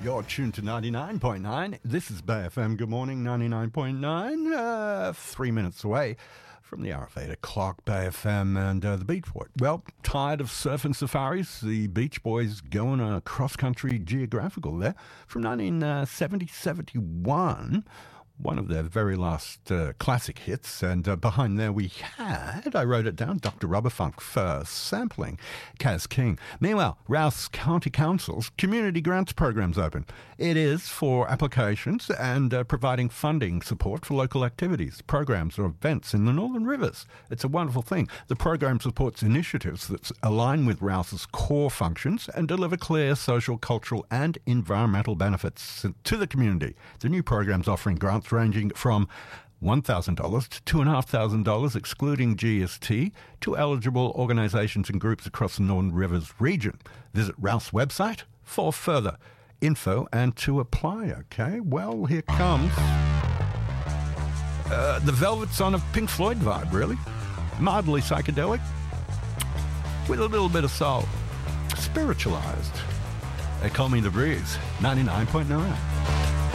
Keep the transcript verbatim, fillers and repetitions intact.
You're tuned to ninety-nine point nine. This is Bay F M. Good morning, ninety-nine point nine. Uh, three minutes away from the hour of eight o'clock, Bay F M and uh, the Beachport. Well, tired of surfing safaris? The Beach Boys go on a cross-country geographical there from nineteen seventy seventy-one. One of their very last uh, classic hits, and uh, behind there we had, I wrote it down, Doctor Rubberfunk first sampling Kaz King. Meanwhile, Rouse County Council's Community Grants Program's open. It is for applications and uh, providing funding support for local activities, programs or events in the Northern Rivers. It's a wonderful thing. The program supports initiatives that align with Rouse's core functions and deliver clear social, cultural and environmental benefits to the community. The new program's offering grants ranging from one thousand dollars to two thousand five hundred dollars, excluding G S T, to eligible organisations and groups across the Northern Rivers region. Visit Rouse website for further info and to apply, okay? Well, here comes uh, the Velvet's on a Pink Floyd vibe, really. Mildly psychedelic, with a little bit of soul. Spiritualised. They call me The Breeze, ninety-nine point nine.